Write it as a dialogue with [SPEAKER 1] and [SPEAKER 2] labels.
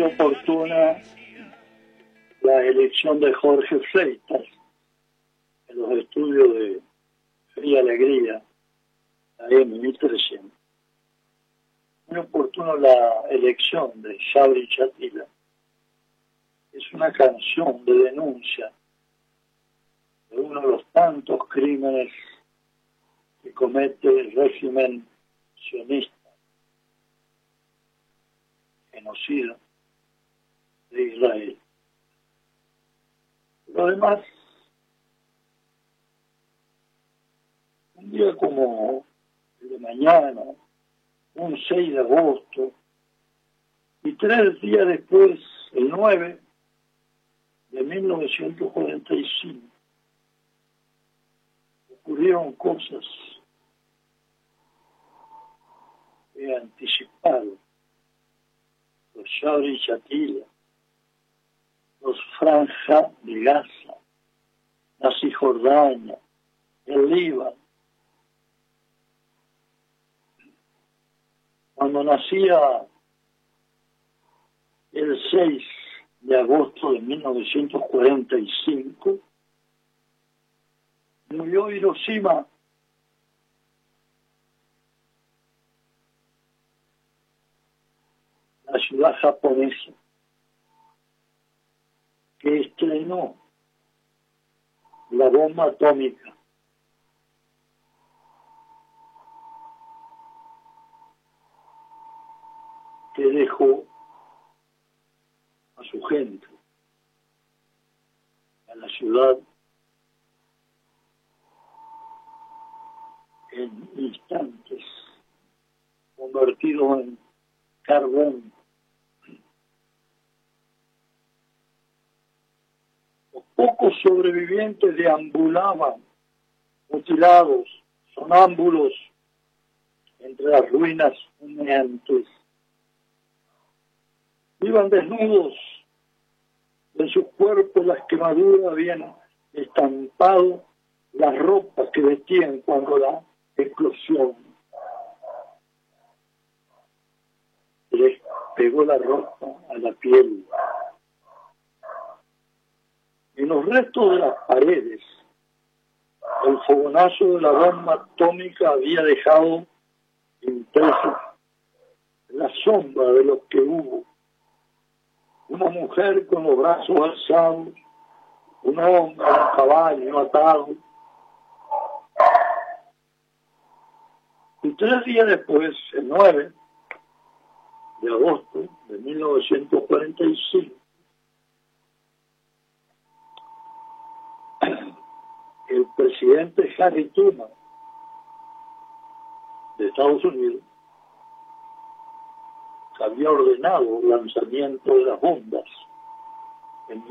[SPEAKER 1] oportuna la elección de Jorge Freitas en los estudios de Fría Alegría, la M1300. Muy oportuna la elección de Sabri Chatila. Es una canción de denuncia de uno de los tantos crímenes que comete el régimen sionista, genocida de Israel. Lo demás, un día como el de mañana, un 6 de agosto, y 3 días después, el 9 de 1945, ocurrieron cosas que anticiparon los Sabri Chatila, los Franja de Gaza, la Cisjordania, el Líbano. Cuando nacía el 6 de agosto de 1945, murió Hiroshima, la ciudad japonesa, que estrenó la bomba atómica. Que dejó a su gente, a la ciudad, en instantes, convertido en carbón. Los pocos sobrevivientes deambulaban, mutilados, sonámbulos, entre las ruinas humeantes. Iban desnudos, en sus cuerpos las quemaduras habían estampado las ropas que vestían cuando la explosión les pegó la ropa a la piel. En los restos de las paredes, el fogonazo de la bomba atómica había dejado impreso la sombra de lo que hubo. Una mujer con los brazos alzados, un hombre en un caballo atado. Y 3 días después, el 9 de agosto de 1945, el presidente Harry Truman de Estados Unidos había ordenado el lanzamiento de las bombas